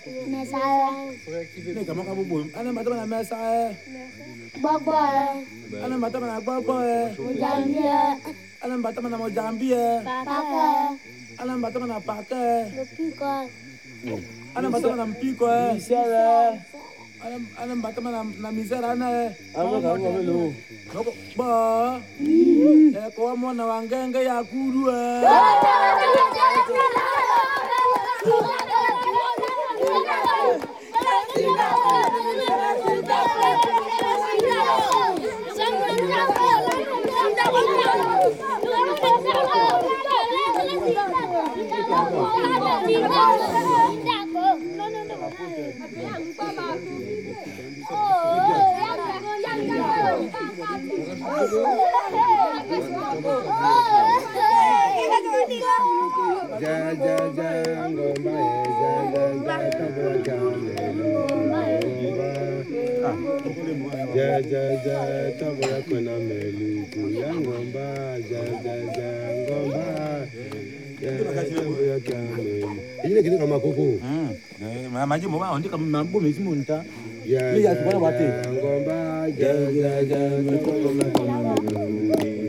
Ne kama ka bobo. Ana mata na mesa eh. Gbogbo ẹ. Ana mata na gbogbo eh. Mojambi ẹ. Ana mata na mojambi eh. Paka. Ana mata na paka. Lopiko. Ana mata na mpiko eh. Misère. Ana mata na misera na. Amo ka mo lo. Noko bo. Ko mo na wangenge ya kuru eh. Ini kita kama koko. Maji mo ba ondi kama bo mezi monta. Ya ya ngomba ja ja ja